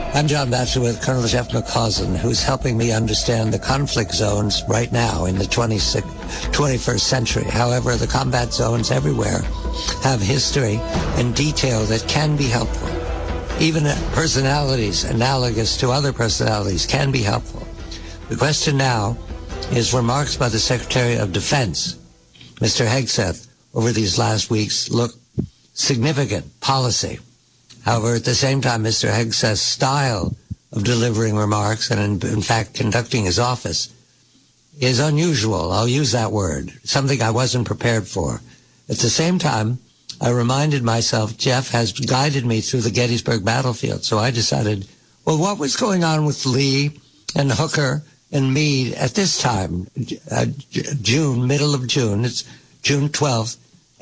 I'm John Batchelor with Colonel Jeff McCausland, who's helping me understand the conflict zones right now in the 21st century. However, the combat zones everywhere have history and detail that can be helpful. Even personalities analogous to other personalities can be helpful. The question now is remarks by the Secretary of Defense, Mr. Hegseth, over these last weeks look significant policy. However, at the same time, Mr. Hegseth's style of delivering remarks and, in fact, conducting his office is unusual. I'll use that word, something I wasn't prepared for. At the same time, I reminded myself Jeff has guided me through the Gettysburg battlefield, so I decided, well, what was going on with Lee and Hooker and Meade at this time, June, middle of June, it's June 12th,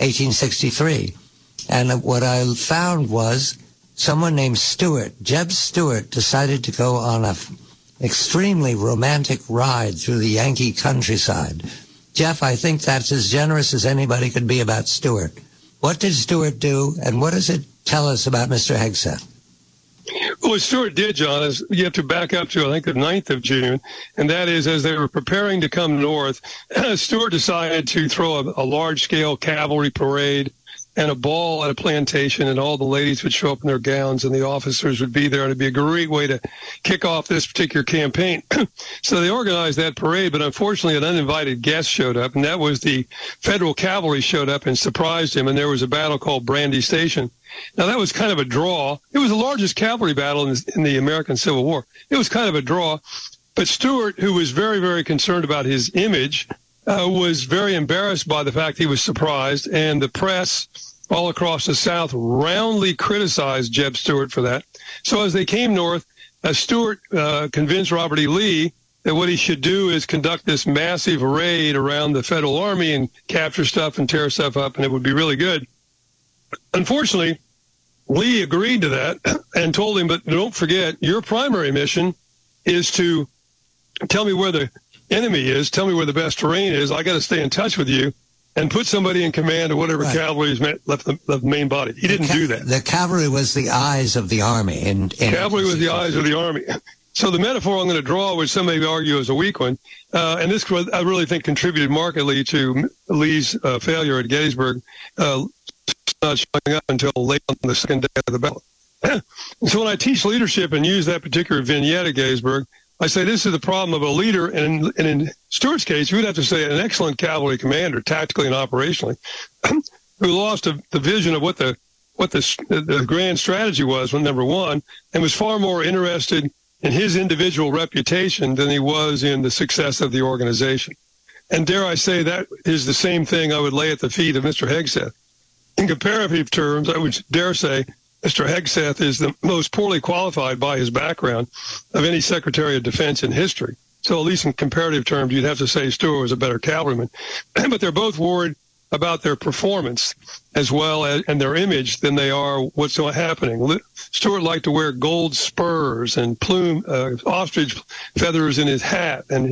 1863. And what I found was someone named Stewart, Jeb Stuart, decided to go on an extremely romantic ride through the Yankee countryside. Jeff, I think that's as generous as anybody could be about Stewart. What did Stewart do, and what does it tell us about Mr. Hegseth? Well, what Stewart did, John, is you have to back up to, I think, the 9th of June, and that is as they were preparing to come north, Stewart decided to throw a large-scale cavalry parade and a ball at a plantation, and all the ladies would show up in their gowns, and the officers would be there, and it'd be a great way to kick off this particular campaign. So they organized that parade, but unfortunately an uninvited guest showed up, and that was the Federal cavalry showed up and surprised him, and there was a battle called Brandy Station. Now, that was kind of a draw. It was the largest cavalry battle in the American Civil War. It was kind of a draw, but Stewart, who was very, very concerned about his image, was very embarrassed by the fact he was surprised, and the press all across the South roundly criticized Jeb Stuart for that. So as they came north, Stuart convinced Robert E. Lee that what he should do is conduct this massive raid around the Federal Army and capture stuff and tear stuff up, and it would be really good. Unfortunately, Lee agreed to that and told him, but don't forget, your primary mission is to tell me where the enemy is, tell me where the best terrain is. I got to stay in touch with you and put somebody in command of whatever cavalry is left the main body. He didn't do that. The cavalry was the eyes of the army. Cavalry was the eyes of the army. So the metaphor I'm going to draw, which some may argue is a weak one, and this I really think contributed markedly to Lee's failure at Gettysburg, not showing up until late on the second day of the battle. So when I teach leadership and use that particular vignette at Gettysburg, I say this is the problem of a leader, and in Stuart's case, you would have to say an excellent cavalry commander, tactically and operationally, who lost the vision of what the grand strategy was, number one, and was far more interested in his individual reputation than he was in the success of the organization. And dare I say that is the same thing I would lay at the feet of Mr. Hegseth. In comparative terms, I would dare say Mr. Hegseth is the most poorly qualified by his background of any Secretary of Defense in history. So at least in comparative terms, you'd have to say Stewart was a better cavalryman. But they're both worried about their performance as well as and their image than they are what's happening. Stewart liked to wear gold spurs and ostrich feathers in his hat and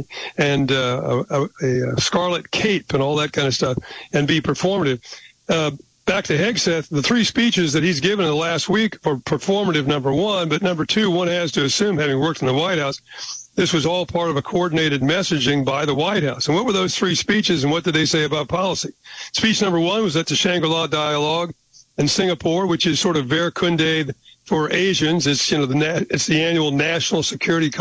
a scarlet cape and all that kind of stuff and be performative. Back to Hegseth, the three speeches that he's given in the last week are performative, number one, but number two, one has to assume, having worked in the White House, this was all part of a coordinated messaging by the White House. And what were those three speeches, and what did they say about policy? Speech number one was at the Shangri-La Dialogue in Singapore, which is sort of Verkunde for Asians. It's, it's the annual national security